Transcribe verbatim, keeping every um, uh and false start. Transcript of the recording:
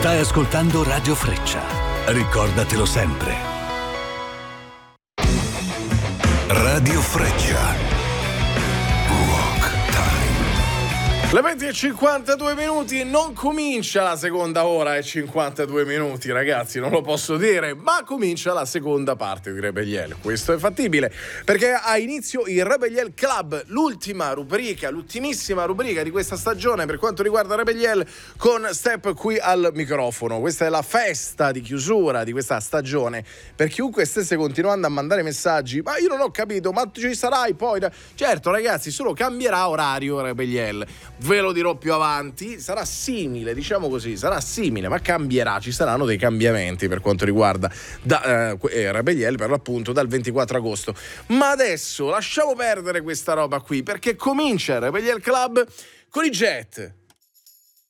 Stai ascoltando Radio Freccia. Ricordatelo sempre. Radio Freccia. Le venti e cinquantadue minuti, non comincia la seconda ora e cinquantadue minuti, ragazzi, non lo posso dire, ma comincia la seconda parte di Rebelliel. Questo è fattibile, perché ha inizio il Rebelliel Club, l'ultima rubrica, l'ultimissima rubrica di questa stagione per quanto riguarda Rebelliel, con Step qui al microfono. Questa è la festa di chiusura di questa stagione. Per chiunque stesse continuando a mandare messaggi, ma io non ho capito, ma ci sarai poi? Certo, ragazzi, solo cambierà orario Rebelliel. Ve lo dirò più avanti, sarà simile, diciamo così, sarà simile, ma cambierà, ci saranno dei cambiamenti per quanto riguarda da, eh, Rebelliel, per l'appunto dal ventiquattro agosto. Ma adesso lasciamo perdere questa roba qui, perché comincia il Rebelliel Club con i Jet.